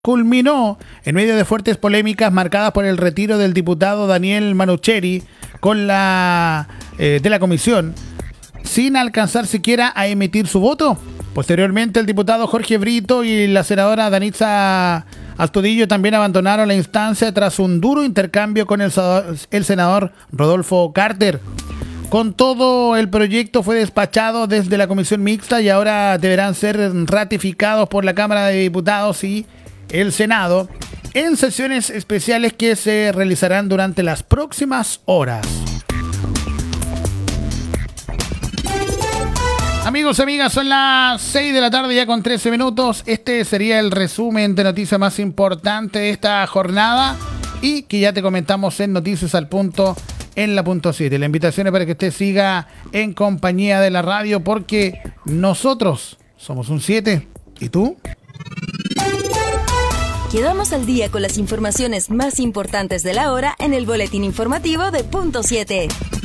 culminó en medio de fuertes polémicas marcadas por el retiro del diputado Daniel Manucheri de la comisión, sin alcanzar siquiera a emitir su voto. Posteriormente, el diputado Jorge Brito y la senadora Danitza Astudillo también abandonaron la instancia tras un duro intercambio con el senador Rodolfo Carter. Con todo, el proyecto fue despachado desde la comisión mixta y ahora deberán ser ratificados por la Cámara de Diputados y el Senado en sesiones especiales que se realizarán durante las próximas horas. Amigos y amigas, son las 6 de la tarde ya con 13 minutos. Este sería el resumen de noticias más importante de esta jornada y que ya te comentamos en Noticias al Punto en la punto 7. La invitación es para que usted siga en compañía de la radio porque nosotros somos un 7. ¿Y tú? Quedamos al día con las informaciones más importantes de la hora en el boletín informativo de Punto 7.